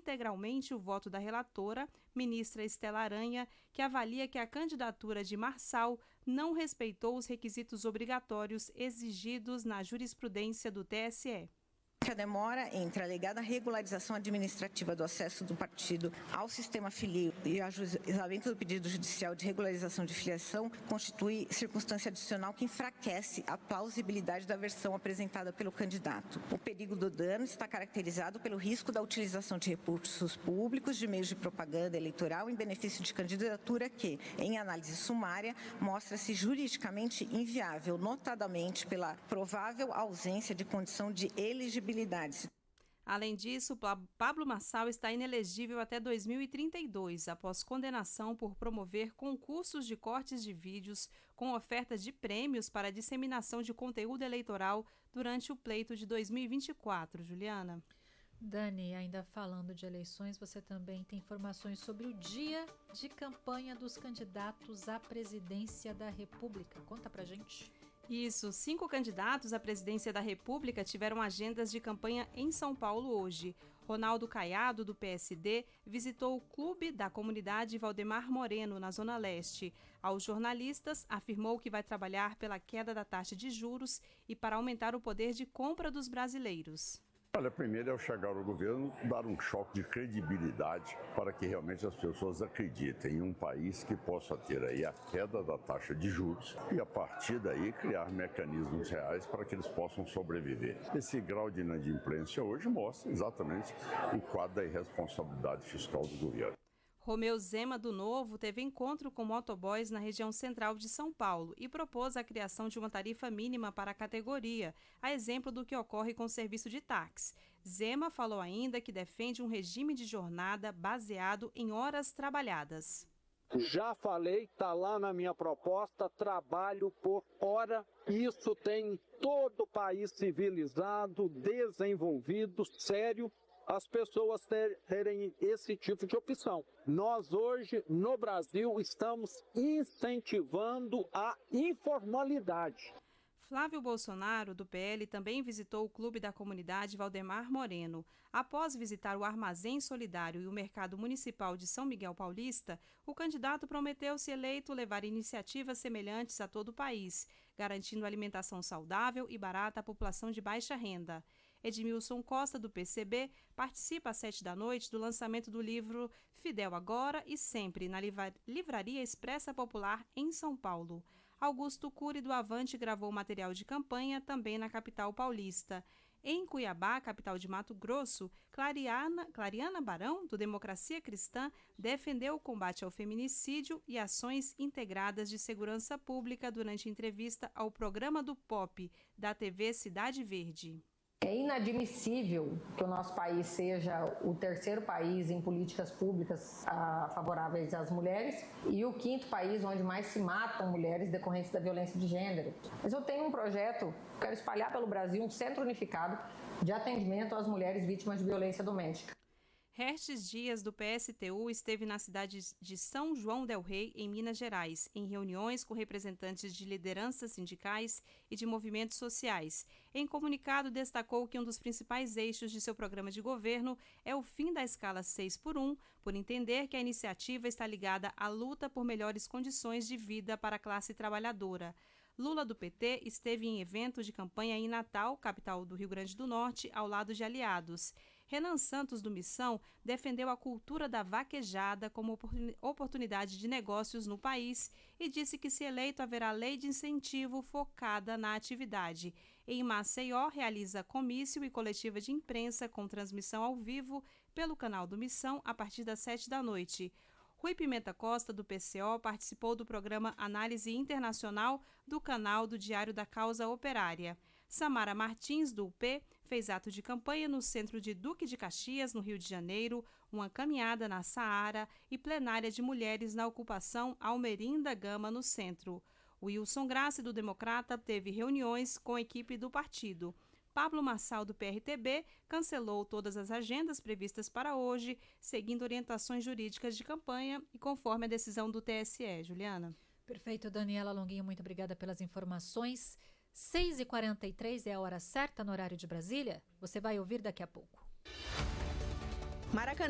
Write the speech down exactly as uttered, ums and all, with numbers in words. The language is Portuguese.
integralmente o voto da relatora, ministra Estela Aranha, que avalia que a candidatura de Marçal não respeitou os requisitos obrigatórios exigidos na jurisprudência do T S E. A demora entre a alegada regularização administrativa do acesso do partido ao sistema filio e o ajuizamento do pedido judicial de regularização de filiação constitui circunstância adicional que enfraquece a plausibilidade da versão apresentada pelo candidato. O perigo do dano está caracterizado pelo risco da utilização de recursos públicos de meios de propaganda eleitoral em benefício de candidatura que, em análise sumária, mostra-se juridicamente inviável, notadamente pela provável ausência de condição de elegibilidade. Além disso, Pablo Marçal está inelegível até dois mil e trinta e dois, após condenação por promover concursos de cortes de vídeos com ofertas de prêmios para disseminação de conteúdo eleitoral durante o pleito de dois mil e vinte e quatro. Juliana. Dani, ainda falando de eleições, você também tem informações sobre o dia de campanha dos candidatos à presidência da República. Conta pra gente. Isso, cinco candidatos à presidência da República tiveram agendas de campanha em São Paulo hoje. Ronaldo Caiado, do P S D, visitou o Clube da Comunidade Valdemar Moreno, na Zona Leste. Aos jornalistas, afirmou que vai trabalhar pela queda da taxa de juros e para aumentar o poder de compra dos brasileiros. Olha, primeiro, ao chegar ao governo, dar um choque de credibilidade para que realmente as pessoas acreditem em um país que possa ter aí a queda da taxa de juros e, a partir daí, criar mecanismos reais para que eles possam sobreviver. Esse grau de inadimplência hoje mostra exatamente o quadro da irresponsabilidade fiscal do governo. Romeu Zema, do Novo, teve encontro com motoboys na região central de São Paulo e propôs a criação de uma tarifa mínima para a categoria, a exemplo do que ocorre com o serviço de táxi. Zema falou ainda que defende um regime de jornada baseado em horas trabalhadas. Já falei, está lá na minha proposta, trabalho por hora. Isso tem em todo país civilizado, desenvolvido, sério, as pessoas terem esse tipo de opção. Nós hoje, no Brasil, estamos incentivando a informalidade. Flávio Bolsonaro, do P L, também visitou o Clube da Comunidade Valdemar Moreno. Após visitar o Armazém Solidário e o Mercado Municipal de São Miguel Paulista, o candidato prometeu, se eleito, levar iniciativas semelhantes a todo o país, garantindo alimentação saudável e barata à população de baixa renda. Edmilson Costa, do P C B, participa às sete da noite do lançamento do livro Fidel Agora e Sempre, na Livraria Expressa Popular, em São Paulo. Augusto Cury, do Avante, gravou material de campanha também na capital paulista. Em Cuiabá, capital de Mato Grosso, Clariana, Clariana Barão, do Democracia Cristã, defendeu o combate ao feminicídio e ações integradas de segurança pública durante entrevista ao programa do Pop, da T V Cidade Verde. É inadmissível que o nosso país seja o terceiro país em políticas públicas ah, favoráveis às mulheres e o quinto país onde mais se matam mulheres decorrentes da violência de gênero. Mas eu tenho um projeto, quero espalhar pelo Brasil um centro unificado de atendimento às mulheres vítimas de violência doméstica. Restes Dias, do P S T U, esteve na cidade de São João del Rei, em Minas Gerais, em reuniões com representantes de lideranças sindicais e de movimentos sociais. Em comunicado, destacou que um dos principais eixos de seu programa de governo é o fim da escala seis por um, por entender que a iniciativa está ligada à luta por melhores condições de vida para a classe trabalhadora. Lula, do P T, esteve em evento de campanha em Natal, capital do Rio Grande do Norte, ao lado de aliados. Renan Santos, do Missão, defendeu a cultura da vaquejada como oportunidade de negócios no país e disse que, se eleito, haverá lei de incentivo focada na atividade. Em Maceió, realiza comício e coletiva de imprensa com transmissão ao vivo pelo canal do Missão a partir das sete da noite. Rui Pimenta Costa, do P C O, participou do programa Análise Internacional do canal do Diário da Causa Operária. Samara Martins, do U P, fez ato de campanha no centro de Duque de Caxias, no Rio de Janeiro, uma caminhada na Saara e plenária de mulheres na ocupação Almerinda Gama, no centro. Wilson Grassi, do Democrata, teve reuniões com a equipe do partido. Pablo Marçal, do P R T B, cancelou todas as agendas previstas para hoje, seguindo orientações jurídicas de campanha e conforme a decisão do T S E. Juliana. Perfeito, Daniela Longuinho, muito obrigada pelas informações. seis e quarenta e três é a hora certa no horário de Brasília. Você vai ouvir daqui a pouco. Maracanã.